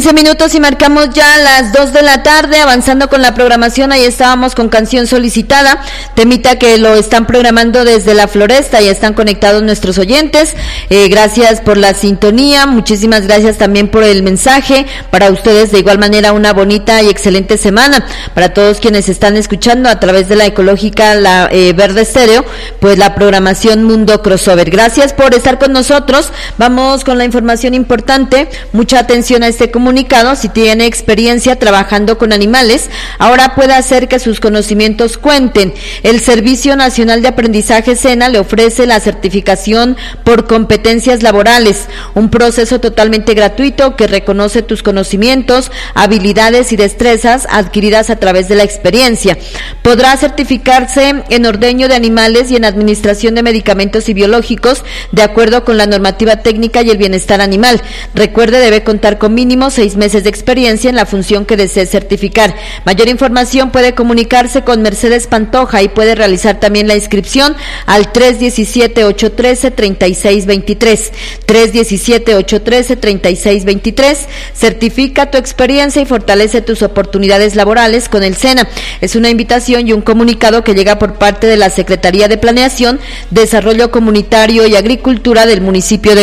Minutos y marcamos ya las 2 de la tarde, avanzando con la programación. Ahí estábamos con canción solicitada, temita que lo están programando desde la Floresta. Ya están conectados nuestros oyentes. Gracias por la sintonía, muchísimas gracias también por el mensaje. Para ustedes de igual manera una bonita y excelente semana. Para todos quienes están escuchando a través de la ecológica, la Verde Estéreo, pues la programación Mundo Crossover. Gracias por estar con nosotros. Vamos con la información importante. Mucha atención a este comunicado. Si tiene experiencia trabajando con animales, ahora puede hacer que sus conocimientos cuenten. El Servicio Nacional de Aprendizaje SENA le ofrece la certificación por competencias laborales, un proceso totalmente gratuito que reconoce tus conocimientos, habilidades y destrezas adquiridas a través de la experiencia. Podrá certificarse en ordeño de animales y en administración de medicamentos y biológicos de acuerdo con la normativa técnica y el bienestar animal. Recuerde, debe contar con mínimo 6 meses de experiencia en la función que desee certificar. Mayor información puede comunicarse con Mercedes Pantoja y puede realizar también la inscripción al 317-813-3623. 317-813-3623. Certifica tu experiencia y fortalece tus oportunidades laborales con el SENA. Es una invitación y un comunicado que llega por parte de la Secretaría de Planeación, Desarrollo Comunitario y Agricultura del municipio de